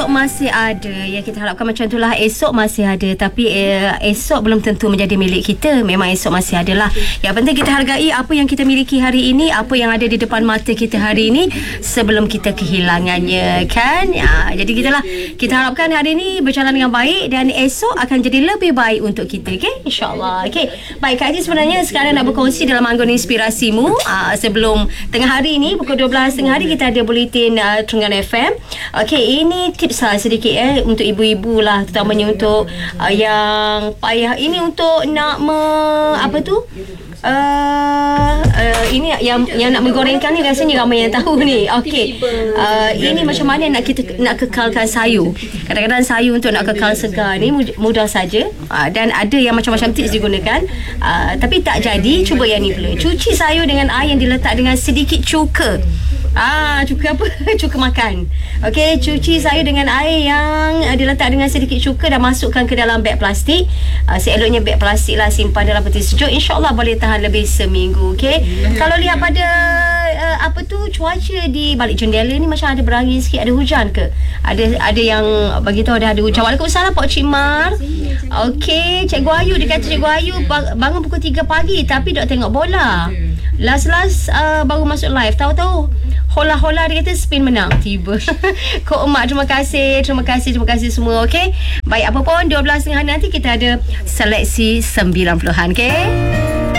esok masih ada. Ya, kita harapkan macam itulah. Esok masih ada. Tapi esok belum tentu menjadi milik kita. Memang esok masih ada lah. Yang penting kita hargai apa yang kita miliki hari ini, apa yang ada di depan mata kita hari ini, sebelum kita kehilangannya, kan? Ya, jadi gitulah. Kita harapkan hari ini berjalan dengan baik dan esok akan jadi lebih baik untuk kita, okay? InsyaAllah. Okay. Baik, Kak Haji sebenarnya sekarang nak berkongsi dalam anggun inspirasimu. Sebelum tengah hari ni, pukul 12 tengah hari, kita ada buletin Terengganu FM. Okay, ini tips lah sedikit untuk ibu-ibu lah, terutamanya untuk yang payah ini untuk nak ini yang nak menggorengkan ni, rasanya ramai yang tahu ni. Okey. Ini macam mana nak kekalkan sayur. Kadang-kadang sayur untuk nak kekal segar ni mudah saja. Dan ada yang macam-macam tips digunakan. Tapi tak jadi, cuba yang ni pula. Cuci sayur dengan air yang diletak dengan sedikit cuka. Cuka apa? Cuka makan. Okey, cuci sayur dengan air yang diletak dengan sedikit cuka dan masukkan ke dalam beg plastik. Seeloknya beg plastik lah, simpan dalam peti sejuk. InsyaAllah boleh tahan lebih seminggu. Okey. Kalau lihat pada cuaca di balik jendela ni macam ada berangin sikit, ada hujan ke? Ada yang bagi tahu ada hujan. Waalaikumsalam Pak Cik Mar. Okey, Cikgu Ayu, dia kata Cikgu Ayu bangun pukul 3 pagi tapi dok tengok bola. Last baru masuk live, tahu-tahu hola dia kata Spain menang tiba. Kok Mak, terima kasih semua. Okey, baik, apa pun 12.30 nanti kita ada seleksi 90-an, okey.